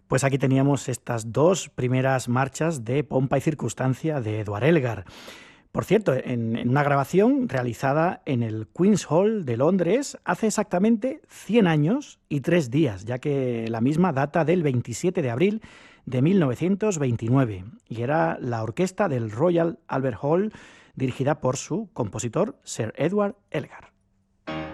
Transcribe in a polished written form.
Pues aquí teníamos estas dos primeras marchas de Pompa y Circunstancia de Edward Elgar. Por cierto, en una grabación realizada en el Queen's Hall de Londres hace exactamente 100 años y 3 días, ya que la misma data del 27 de abril de 1929 y era la orquesta del Royal Albert Hall dirigida por su compositor Sir Edward Elgar.